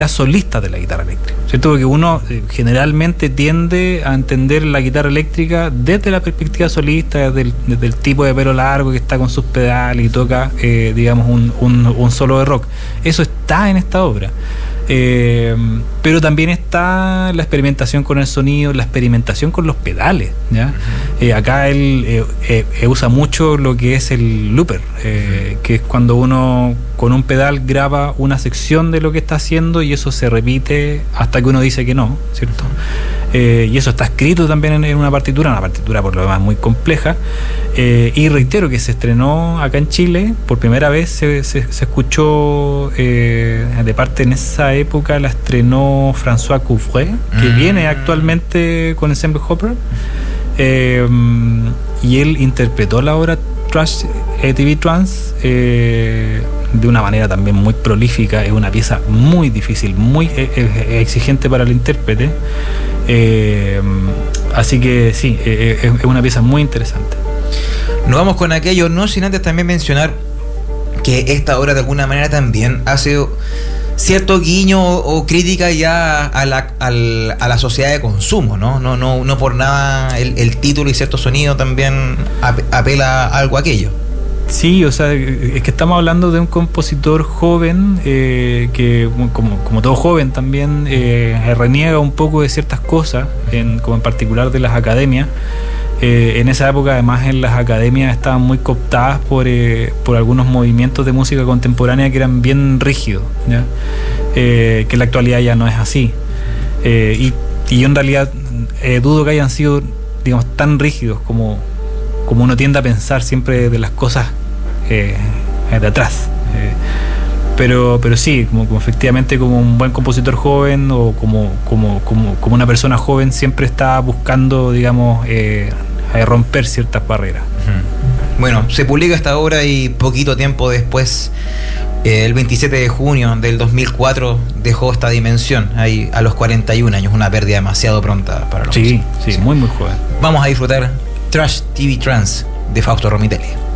solistas de la guitarra eléctrica, ¿cierto? Porque uno generalmente tiende a entender la guitarra eléctrica desde la perspectiva solista, desde el tipo de pelo largo que está con sus pedales y toca, digamos, un solo de rock. Eso está en esta obra. Pero también está la experimentación con el sonido, la experimentación con los pedales, ¿ya? Acá él usa mucho lo que es el looper, que es cuando uno con un pedal graba una sección de lo que está haciendo y eso se repite hasta que uno dice que no, ¿cierto? Y eso está escrito también en una partitura por lo demás muy compleja, y reitero que se estrenó acá en Chile, por primera vez se escuchó de parte en esa época, la estrenó François Couvré, que viene actualmente con Ensemble Hopper, y él interpretó la obra Trash TV Trance de una manera también muy prolífica. Es una pieza muy difícil, muy exigente para el intérprete, así que sí, es una pieza muy interesante. Nos vamos con aquello, no sin antes también mencionar que esta obra de alguna manera también hace cierto guiño o crítica ya a la sociedad de consumo, ¿no? No por nada el título y cierto sonido también apela a algo aquello. Sí, o sea, es que estamos hablando de un compositor joven que, como todo joven también, reniega un poco de ciertas cosas, como en particular de las academias. En esa época, además, en las academias estaban muy cooptadas por algunos movimientos de música contemporánea que eran bien rígidos, ¿ya? Que en la actualidad ya no es así. Y yo en realidad dudo que hayan sido, digamos, tan rígidos como uno tiende a pensar siempre de las cosas de atrás. Pero sí, como efectivamente, como un buen compositor joven o como una persona joven, siempre está buscando, digamos, romper ciertas barreras. Bueno, se publica esta obra y poquito tiempo después, el 27 de junio del 2004, dejó esta dimensión ahí a los 41 años, una pérdida demasiado pronta para los músicos. Sí, muy muy joven. Vamos a disfrutar Trash TV Trance de Fausto Romitelli.